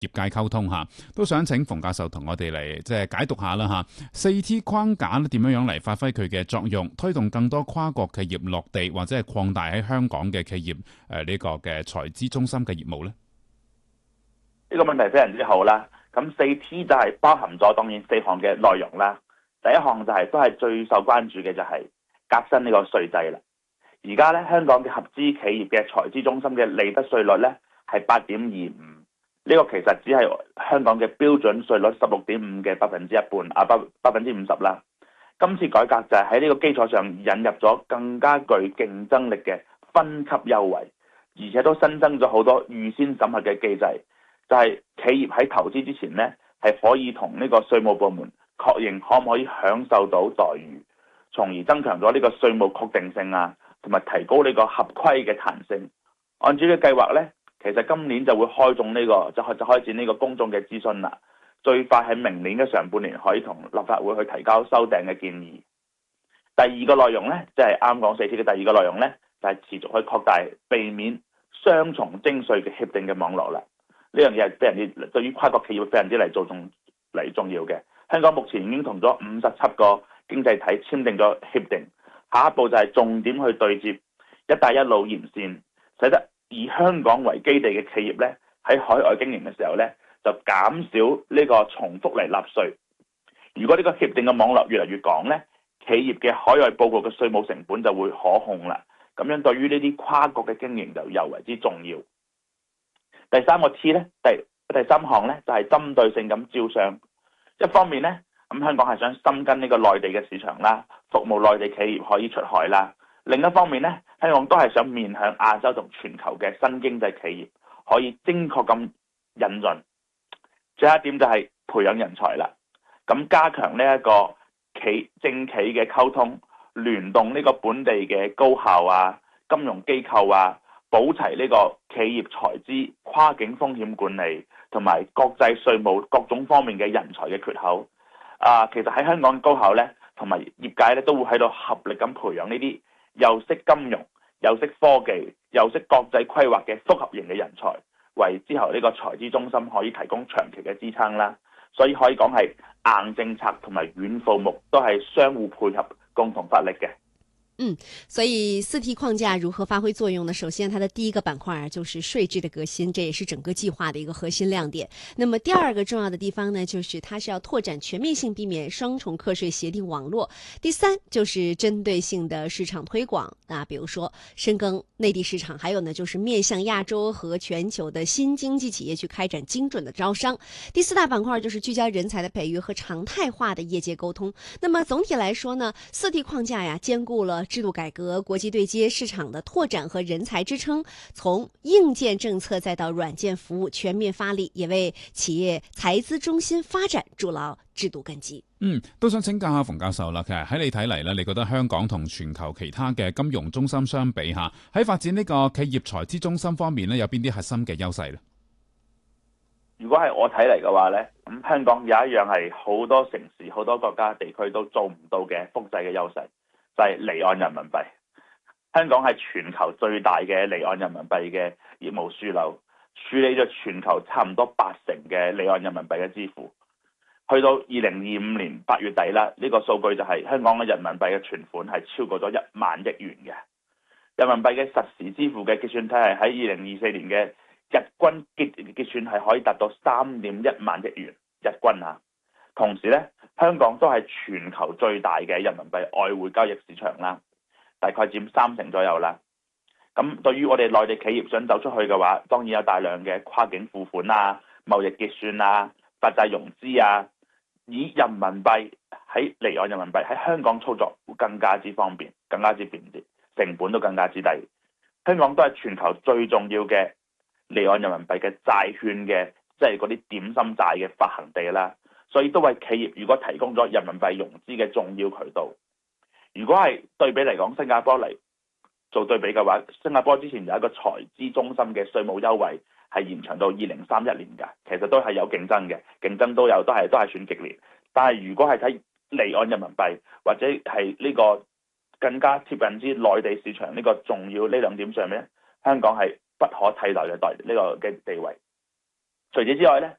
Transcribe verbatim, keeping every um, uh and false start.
業界溝通嚇，都想請馮教授同我哋嚟即係解讀下啦嚇。四 T 框架咧點樣樣嚟發揮佢嘅作用，推動更多跨國企業落地或者係擴大喺香港嘅企業誒呢、呃這個嘅財資中心嘅業務咧？ 呢個問題非常之好啦。咁四 T 就係包含咗當然四項嘅內容啦。第一項就係、是、都係最受關注嘅就係革新呢個稅制啦。而家咧香港嘅合資企業嘅財資中心嘅利得稅率咧係八點二五，呢個其實只係香港嘅標準稅率十六點五嘅百分之一半啊，百百分之五十啦。今次改革就係喺呢個基礎上引入咗更加具競爭力嘅分級優惠，而且都新增咗好多預先審核嘅機制。就係企業喺投資之前呢，係可以同呢個稅務部門確認可唔可以享受到待遇，從而增強咗呢個稅務確定性啊，同埋提高呢個合規嘅彈性。按照呢個計劃呢，其實今年就會開種呢、這個就就開展呢個公眾嘅諮詢啦，最快喺明年嘅上半年可以同立法會去提交修訂嘅建議。第二個內容呢，即係啱講四 T 嘅第二個內容呢，就係、是、持續去擴大避免雙重徵稅嘅協定嘅網絡啦。呢樣嘢係非常之對於跨國企業非常之嚟做重嚟重要嘅。香港目前已經同咗五十七個經濟體簽訂咗協定，下一步就係重點去對接一帶一路沿線，使得以香港為基地嘅企業咧喺海外經營嘅時候咧就減少呢個重複嚟納稅。如果呢個協定嘅網絡越嚟越廣咧，企業嘅海外報告嘅稅務成本就會可控啦。咁樣對於呢啲跨國嘅經營就尤為之重要。第三個 T 咧，第第三項咧就係、是、針對性咁招商。一方面咧，咁香港係想深耕呢個內地嘅市場啦，服務內地企業可以出海啦。另一方面咧，香港都係想面向亞洲同全球嘅新經濟企業，可以精確咁引進。最後一點就係培養人才啦。咁加強呢一個企政企嘅溝通，聯動呢個本地嘅高校啊、金融機構啊，補齊呢個企業財資、跨境風險管理同埋國際稅務各種方面嘅人才嘅缺口。啊，其實喺香港高校呢，同埋業界呢，都會喺度合力咁培養呢啲又識金融、又識科技、又識國際規劃嘅複合型嘅人才，為之後呢個財資中心可以提供長期嘅支撐啦。所以可以講係硬政策同埋軟項目都係相互配合、共同發力嘅。 嗯，所以四 T 框架如何發揮作用呢？首先，它的第一個板塊啊，就是稅制的革新，這也是整個計劃的一個核心亮點。那麼第二個重要的地方呢，就是它是要拓展全面性，避免雙重課稅協定網絡。第三，就是針對性的市場推廣，那比如說深耕內地市場，還有呢，就是面向亞洲和全球的新經濟企業去開展精準的招商。第四大板塊就是聚焦人才的培育和常態化的業界溝通。那麼總體來說呢，四 T 框架呀，兼顧了制度改革、國際對接、市場的拓展和人才支撐，從硬件政策再到軟件服務全面發力，也為企業財資中心發展築牢制度根基。 嗯，都想請教下馮教授啦。其實喺你睇嚟咧，你覺得香港同全球其他嘅金融中心相比下，喺發展呢個企業財資中心方面咧，有邊啲核心嘅優勢咧？ 如果係我睇嚟嘅話咧，咁香港有一樣係好多城市、好多國家地區都做唔到嘅複製嘅優勢。就係離岸人民幣，香港係全球最大嘅離岸人民幣嘅業務樞紐，處理咗全球差唔多八成嘅離岸人民幣嘅支付。去到二零二五年八月底啦，呢個數據就係香港嘅人民幣嘅存款係超過咗一萬億元嘅。人民幣嘅實時支付嘅結算體系喺二零二四年嘅日均結結算係可以達到三點一萬億元日均啊。同時咧，香港都係全球最大嘅人民幣外匯交易市場啦，大概佔三成左右啦。咁對於我哋內地企業想走出去嘅話，當然有大量嘅跨境付款啊、貿易結算啊、發債融資啊，以人民幣喺離岸人民幣喺香港操作會更加之方便、更加之便捷，成本都更加之低。香港都係全球最重要嘅離岸人民幣嘅債券嘅，即係嗰啲點心債嘅發行地啦。所以都為企業如果提供咗人民幣融資嘅重要渠道。如果係對比嚟講，新加坡嚟做對比嘅話，新加坡之前有一個財資中心嘅稅務優惠係延長到二零三一年㗎，其實都係有競爭嘅，競爭都有，都係都係算激烈。但係如果係睇離岸人民幣或者係呢個更加貼近之內地市場呢個重要呢兩點上面，香港係不可替代嘅代呢個嘅地位。 除此之外咧，